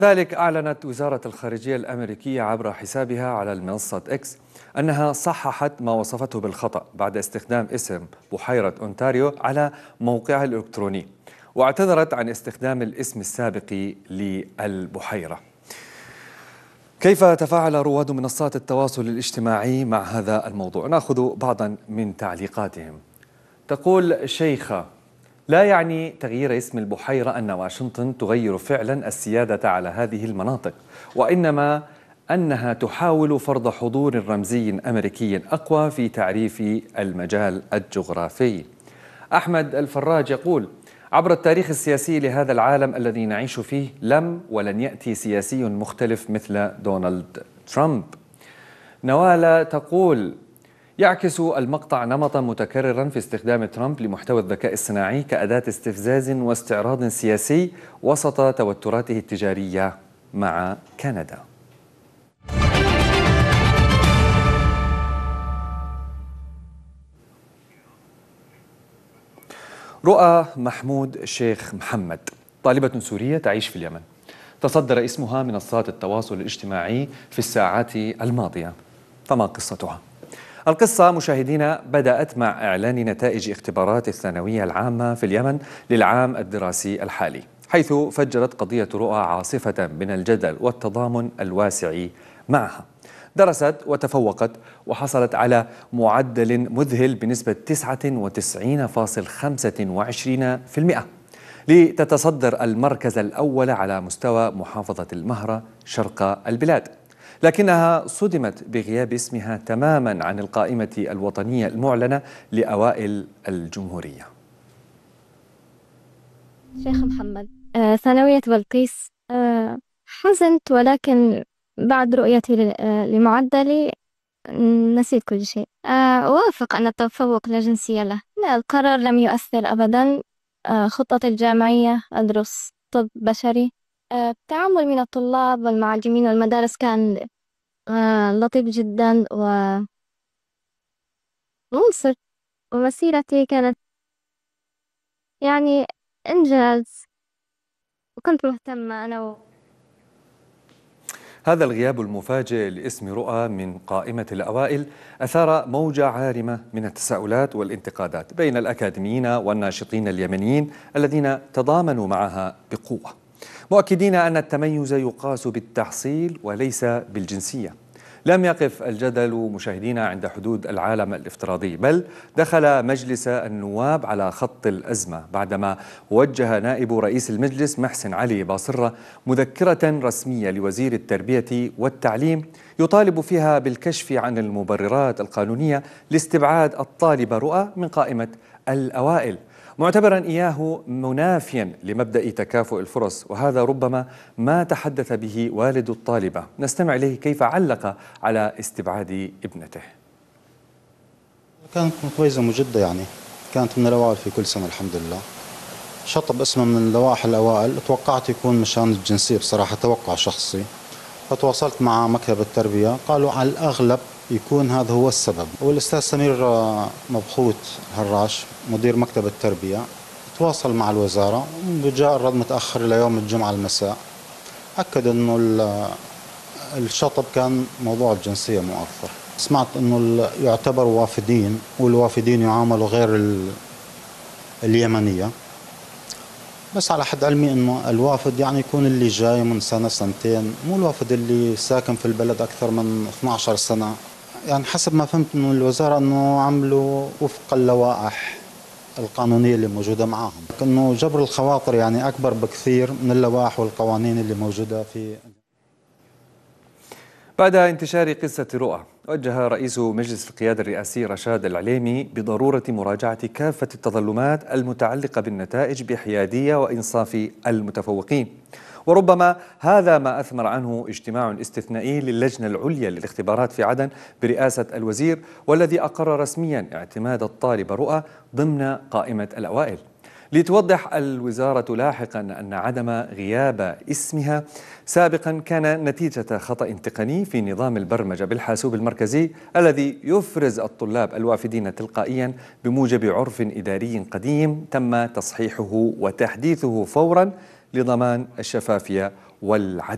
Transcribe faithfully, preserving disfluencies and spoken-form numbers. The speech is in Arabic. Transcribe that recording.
ذلك أعلنت وزارة الخارجية الأمريكية عبر حسابها على المنصة إكس أنها صححت ما وصفته بالخطأ بعد استخدام اسم بحيرة أونتاريو على موقعها الإلكتروني، واعتذرت عن استخدام الاسم السابق للبحيرة. كيف تفاعل رواد منصات التواصل الاجتماعي مع هذا الموضوع؟ نأخذ بعضا من تعليقاتهم. تقول شيخة: لا يعني تغيير اسم البحيرة أن واشنطن تغير فعلا السيادة على هذه المناطق، وإنما أنها تحاول فرض حضور رمزي أمريكي أقوى في تعريف المجال الجغرافي. أحمد الفراج يقول: عبر التاريخ السياسي لهذا العالم الذي نعيش فيه لم ولن يأتي سياسي مختلف مثل دونالد ترامب. نوال تقول: يعكس المقطع نمطا متكررا في استخدام ترامب لمحتوى الذكاء الصناعي كأداة استفزاز واستعراض سياسي وسط توتراته التجارية مع كندا. رؤى محمود شيخ محمد، طالبة سورية تعيش في اليمن، تصدر اسمها منصات التواصل الاجتماعي في الساعات الماضية. فما قصتها؟ القصة مشاهدينا بدأت مع إعلان نتائج اختبارات الثانوية العامة في اليمن للعام الدراسي الحالي، حيث فجرت قضية رؤى عاصفة من الجدل والتضامن الواسع معها. درست وتفوقت وحصلت على معدل مذهل بنسبة تسعة وتسعين فاصلة خمسة وعشرين بالمئة لتتصدر المركز الأول على مستوى محافظة المهرة شرق البلاد، لكنها صدمت بغياب اسمها تماما عن القائمة الوطنية المعلنة لأوائل الجمهورية. شيخ محمد، آه، ثانوية بلقيس. آه، حزنت، ولكن بعد رؤيتي ل- آه، لمعدلي نسيت كل شيء. آه، أوافق أن التفوق لا جنسية له. لا، القرار لم يؤثر أبدا. آه، خطتي الجامعية أدرس طب بشري. آه، التعامل من الطلاب والمعلمين والمدارس كان آه، لطيف جدا ومنصف، ومسيرتي كانت يعني إنجاز، وكنت مهتمة أنا و... هذا الغياب المفاجئ لاسم رؤى من قائمة الأوائل أثار موجة عارمة من التساؤلات والانتقادات بين الأكاديميين والناشطين اليمنيين الذين تضامنوا معها بقوة، مؤكدين أن التميز يقاس بالتحصيل وليس بالجنسية. لم يقف الجدل مشاهدينا عند حدود العالم الافتراضي، بل دخل مجلس النواب على خط الأزمة بعدما وجه نائب رئيس المجلس محسن علي باصرة مذكرة رسمية لوزير التربية والتعليم يطالب فيها بالكشف عن المبررات القانونية لاستبعاد الطالبة رؤى من قائمة الأوائل، معتبرا إياه منافيا لمبدأ تكافؤ الفرص، وهذا ربما ما تحدث به والد الطالبة. نستمع إليه كيف علق على استبعاد ابنته. كانت متميزة مجدة، يعني كانت من الأوائل في كل سنة الحمد لله. شطب اسمها من اللوائح الأوائل، توقعت يكون مشان الجنسية بصراحة، توقع شخصي. فتواصلت مع مكتب التربية، قالوا على الأغلب يكون هذا هو السبب. والأستاذ سمير مبخوت هراش مدير مكتب التربية تواصل مع الوزارة، وجاء الرد متأخر إلى يوم الجمعة المساء، أكد أنه الشطب كان موضوع الجنسية مؤثر. سمعت أنه يعتبروا وافدين، والوافدين يعاملوا غير اليمنية، بس على حد علمي أنه الوافد يعني يكون اللي جاي من سنة سنتين، مو الوافد اللي ساكن في البلد أكثر من اثني عشر سنة. يعني حسب ما فهمت أنه الوزارة أنه عملوا وفق اللوائح القانونية اللي موجودة معاهم، أنه جبر الخواطر يعني أكبر بكثير من اللوائح والقوانين اللي موجودة في. بعد انتشار قصة رؤى، وجه رئيس مجلس القيادة الرئاسي رشاد العليمي بضرورة مراجعة كافة التظلمات المتعلقة بالنتائج بحيادية وإنصاف المتفوقين، وربما هذا ما أثمر عنه اجتماع استثنائي للجنة العليا للاختبارات في عدن برئاسة الوزير، والذي أقر رسميا اعتماد الطالبة رؤى ضمن قائمة الأوائل. لتوضح الوزارة لاحقا أن عدم غياب اسمها سابقا كان نتيجة خطأ تقني في نظام البرمجة بالحاسوب المركزي الذي يفرز الطلاب الوافدين تلقائيا بموجب عرف إداري قديم تم تصحيحه وتحديثه فورا لضمان الشفافية والعدل.